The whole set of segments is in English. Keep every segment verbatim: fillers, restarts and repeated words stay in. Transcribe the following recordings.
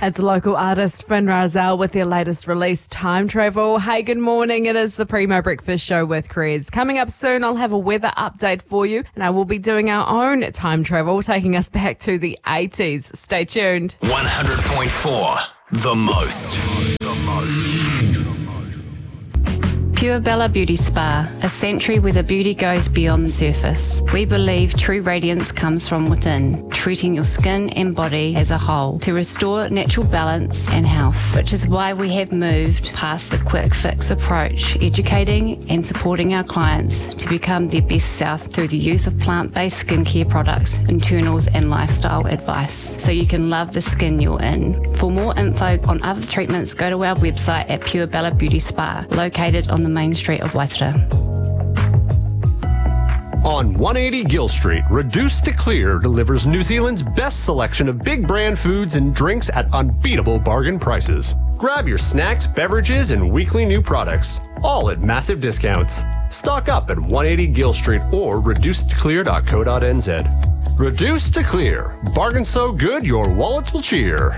It's local artist Finn Razel with their latest release, Time Travel. Hey, good morning. It is the Primo Breakfast Show with Krez. Coming up soon, I'll have a weather update for you, and I will be doing our own time travel, taking us back to the eighties. Stay tuned. one hundred point four, the most. Pure Bella Beauty Spa, a sanctuary where the beauty goes beyond the surface. We believe true radiance comes from within, treating your skin and body as a whole to restore natural balance and health, which is why we have moved past the quick fix approach, educating and supporting our clients to become their best self through the use of plant-based skincare products, internals and lifestyle advice, so you can love the skin you're in. For more info on other treatments, go to our website at Pure Bella Beauty Spa, located on the main street of Waitara. On one eighty Gill Street, Reduce to Clear delivers New Zealand's best selection of big brand foods and drinks at unbeatable bargain prices. Grab your snacks, beverages, and weekly new products, all at massive discounts. Stock up at one eighty Gill Street or reduce to clear dot co dot n z. Reduce to Clear. Bargain so good your wallets will cheer.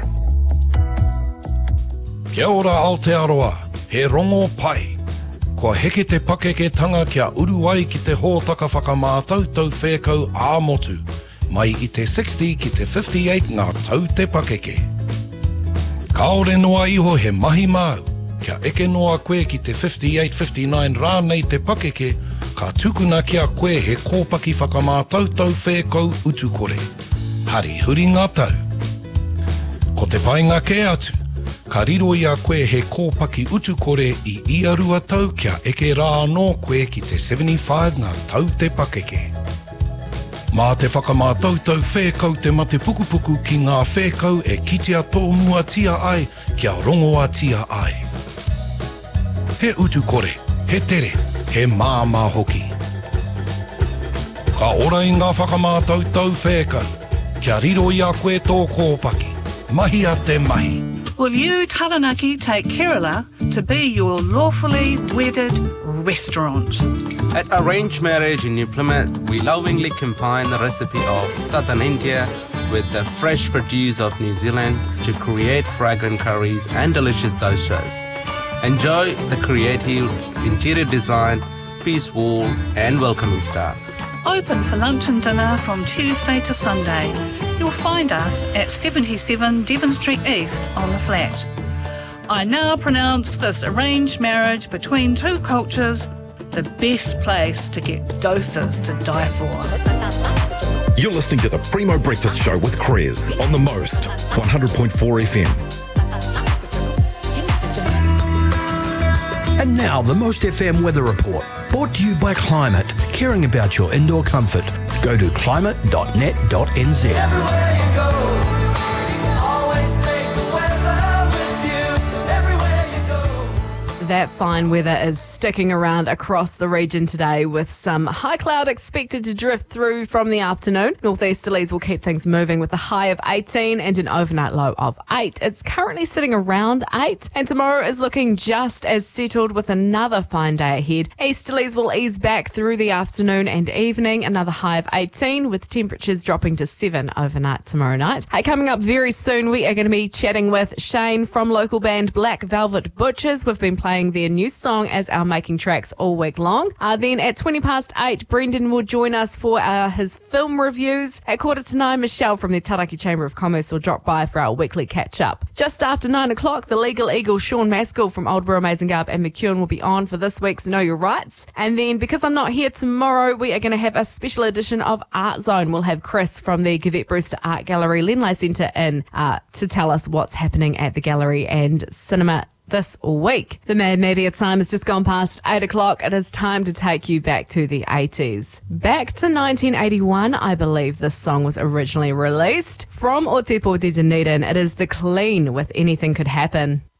Kia ora Aotearoa, he rongo pai. Kua heke te pakeke-tanga kia uru ai ki te hōtaka whakamātautau whēkau ā-motu, mai i te sixty ki te fifty-eight ngā tau te pakeke. Kaore noa iho he mahi māu, kia eke noa koe ki te fifty-eight fifty-nine rānei te pakeke, ka tukuna kia koe he kōpaki whakamātautau whēkau utukore. Hari huri ngā tau. Ko te painga ke atu, ka riro ia koe he kōpaki utukore i ia rua tau kia eke rā anō koe ki te seventy-five ngā tau te pakeke. Mā te whakamātautau whēkau te mate pukupuku ki ngā whēkau e kitea tō mua tia ai kia rongoa tia ai. He utukore, he tere, he māmā hoki. Ka ora i ngā whakamātautau whēkau, kia riro ia koe tō kōpaki, mahi a te mahi. Will you, Taranaki, take Kerala to be your lawfully wedded restaurant? At Arranged Marriage in New Plymouth, we lovingly combine the recipe of southern India with the fresh produce of New Zealand to create fragrant curries and delicious doshas. Enjoy the creative interior design, peace wall and welcoming staff. Open for lunch and dinner from Tuesday to Sunday. You'll find us at seventy-seven Devon Street East on the flat. I now pronounce this arranged marriage between two cultures the best place to get doses to die for. You're listening to the Primo Breakfast Show with Krez on the most, one hundred point four F M. And now the Most F M weather report, brought to you by Climate, caring about your indoor comfort. Go to climate dot net dot n z. Everywhere you go, you can always take the weather with you. Everywhere you go. That fine weather is sticking around across the region today, with some high cloud expected to drift through from the afternoon. Northeasterlies will keep things moving with a high of eighteen and an overnight low of eight. It's currently sitting around eight, and tomorrow is looking just as settled with another fine day ahead. Easterlies will ease back through the afternoon and evening, another high of eighteen, with temperatures dropping to seven overnight tomorrow night. Hey, coming up very soon, we are going to be chatting with Shane from local band Black Velvet Butchers. We've been playing their new song as our making tracks all week long. Uh, then at twenty past eight, Brendan will join us for uh, his film reviews. At quarter to nine, Michelle from the Taraki Chamber of Commerce will drop by for our weekly catch-up. Just after nine o'clock, the Legal Eagle Sean Maskell from Oldborough Amazing Garb and McEwen will be on for this week's Know Your Rights. And then, because I'm not here tomorrow, we are going to have a special edition of Art Zone. We'll have Chris from the Gavette Brewster Art Gallery Lenley Centre in uh, to tell us what's happening at the gallery and cinema this week. The Mad Media time has just gone past eight o'clock. It is time to take you back to the eighties. Back to nineteen eighty-one, I believe this song was originally released. From O Te Po Te Dunedin, it is The Clean with Anything Could Happen.